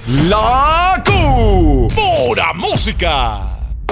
La Q. Pura música.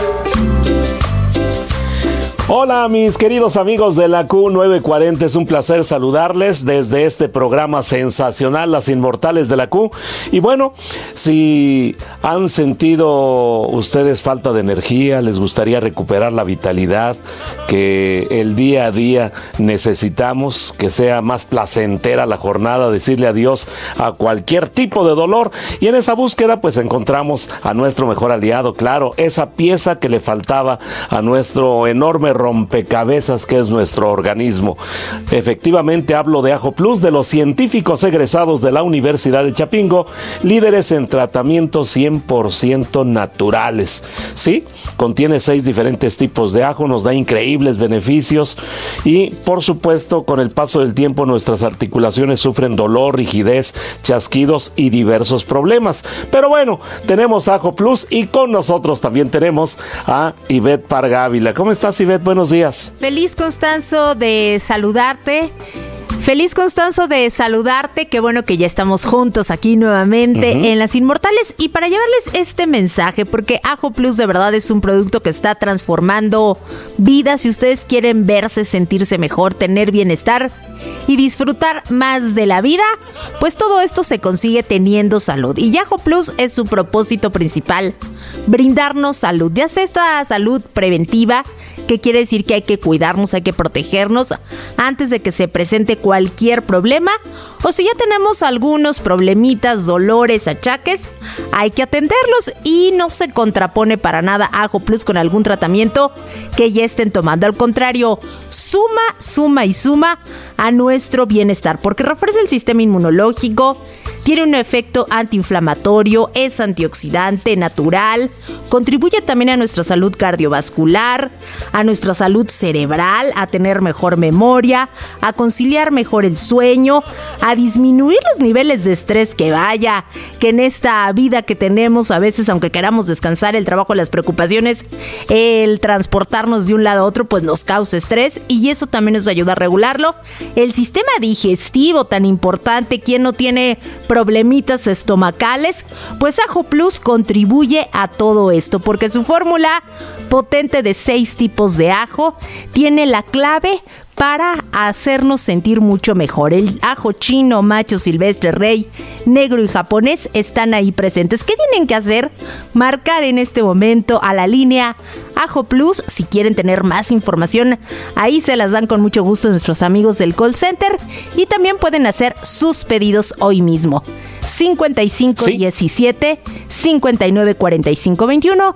Hola mis queridos amigos de la Q940, es un placer saludarles desde este programa sensacional, Las Inmortales de la Q. Y bueno, si han sentido ustedes falta de energía, les gustaría recuperar la vitalidad que el día a día necesitamos, que sea más placentera la jornada, decirle adiós a cualquier tipo de dolor, y en esa búsqueda pues encontramos a nuestro mejor aliado, claro, esa pieza que le faltaba a nuestro enorme rompecabezas que es nuestro organismo. Efectivamente hablo de Ajo Plus, de los científicos egresados de la Universidad de Chapingo, líderes en tratamientos 100% naturales. Sí, contiene 6 diferentes tipos de ajo, nos da increíbles beneficios y por supuesto con el paso del tiempo nuestras articulaciones sufren dolor, rigidez, chasquidos y diversos problemas. Pero bueno, tenemos Ajo Plus y con nosotros también tenemos a Ivette Parga Ávila. ¿Cómo estás, Ivette? Buenos días. Feliz, Constanzo, de saludarte. Qué bueno que ya estamos juntos aquí nuevamente en Las Inmortales y para llevarles este mensaje, porque Ajo Plus de verdad es un producto que está transformando vidas. Si ustedes quieren verse, sentirse mejor, tener bienestar y disfrutar más de la vida, pues todo esto se consigue teniendo salud. Y Ajo Plus es su propósito principal, brindarnos salud, ya sea esta salud preventiva, que quiere decir que hay que cuidarnos, hay que protegernos antes de que se presente cualquier problema, o si ya tenemos algunos problemitas, dolores, achaques, hay que atenderlos y no se contrapone para nada Ajo Plus con algún tratamiento que ya estén tomando. Al contrario, suma a nuestro bienestar, porque refuerza el sistema inmunológico, tiene un efecto antiinflamatorio, es antioxidante natural, contribuye también a nuestra salud cardiovascular, a nuestra salud cerebral, a tener mejor memoria, a conciliar mejor el sueño, a disminuir los niveles de estrés que en esta vida que tenemos, a veces aunque queramos descansar, el trabajo, las preocupaciones, el transportarnos de un lado a otro, pues nos causa estrés y eso también nos ayuda a regularlo. El sistema digestivo tan importante, ¿quién no tiene problemitas estomacales? Pues Ajo Plus contribuye a todo esto, porque su fórmula potente de 6 tipos de ajo tiene la clave para hacernos sentir mucho mejor. El ajo chino, macho, silvestre, rey, negro y japonés están ahí presentes. ¿Qué tienen que hacer? Marcar en este momento a la línea Ajo Plus. Si quieren tener más información, ahí se las dan con mucho gusto nuestros amigos del call center y también pueden hacer sus pedidos hoy mismo. 5517 59 45 21,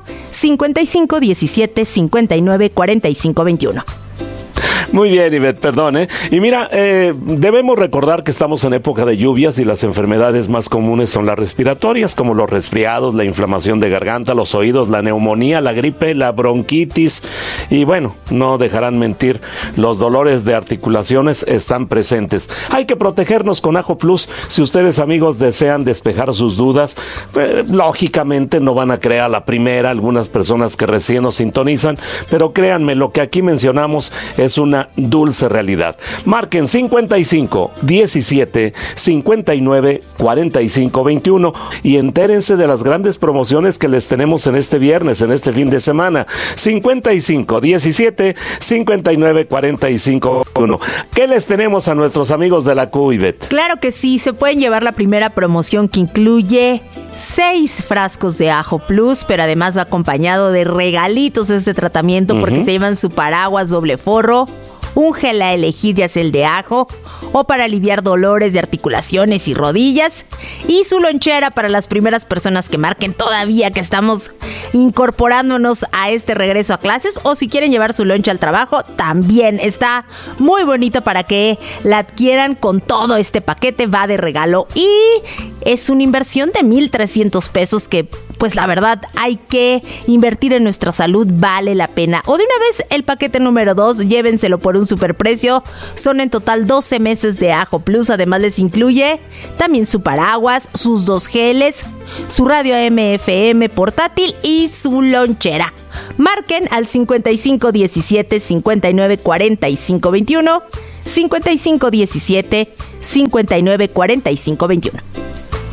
5517 59 45 21. Muy bien, Ivette, perdón. Y mira, debemos recordar que estamos en época de lluvias y las enfermedades más comunes son las respiratorias, como los resfriados, la inflamación de garganta, los oídos, la neumonía, la gripe, la bronquitis. Y bueno, no dejarán mentir, los dolores de articulaciones están presentes. Hay que protegernos con Ajo Plus. Si ustedes, amigos, desean despejar sus dudas, lógicamente no van a creer a la primera algunas personas que recién nos sintonizan, pero créanme, lo que aquí mencionamos es una dulce realidad. Marquen 55 17 59 45 21 y entérense de las grandes promociones que les tenemos en este viernes, en este fin de semana. 55 17 59 45 21. ¿Qué les tenemos a nuestros amigos de la Q, Ivette? Claro que sí, se pueden llevar la primera promoción que incluye 6 frascos de Ajo Plus, pero además va acompañado de regalitos este tratamiento, porque se llevan su paraguas doble forro, un gel a elegir, ya sea el de ajo o para aliviar dolores de articulaciones y rodillas, y su lonchera para las primeras personas que marquen todavía que estamos incorporándonos a este regreso a clases, o si quieren llevar su loncha al trabajo, también está muy bonito para que la adquieran con todo este paquete, va de regalo y es una inversión de 1,300 pesos que pues la verdad hay que invertir en nuestra salud, vale la pena. O de una vez el paquete número 2, llévenselo por un superprecio. Son en total 12 meses de Ajo Plus. Además les incluye también su paraguas, sus 2 geles, su radio AM/FM portátil y su lonchera. Marquen al 55 17 59 45 21, 55 17 59 45 21.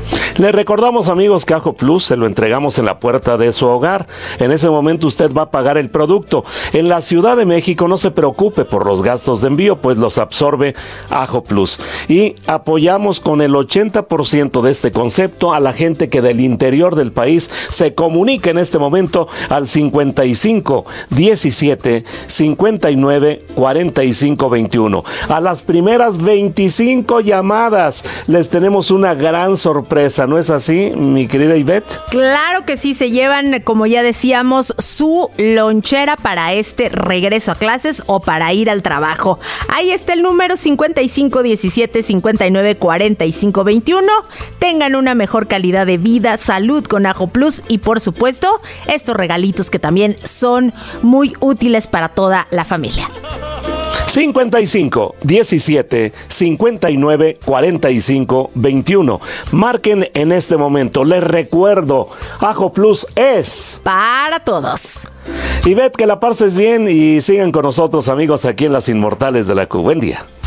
Le recordamos, amigos, que Ajo Plus se lo entregamos en la puerta de su hogar. En ese momento usted va a pagar el producto. En la Ciudad de México no se preocupe por los gastos de envío, pues los absorbe Ajo Plus. Y apoyamos con el 80% de este concepto a la gente que del interior del país se comunica en este momento al 55 17 59 45 21. A las primeras 25 llamadas les tenemos una gran sorpresa, ¿no es así, mi querida Ivette? Claro que sí, se llevan, como ya decíamos, su lonchera para este regreso a clases o para ir al trabajo. Ahí está el número 55 17 59 45 21. Tengan una mejor calidad de vida, salud con Ajo Plus y, por supuesto, estos regalitos que también son muy útiles para toda la familia. 55 17 59 45 21. Marquen en este momento. Les recuerdo, Ajo Plus es para todos. Ivette, que la pases bien y sigan con nosotros, amigos, aquí en Las Inmortales de la Q. Buen día.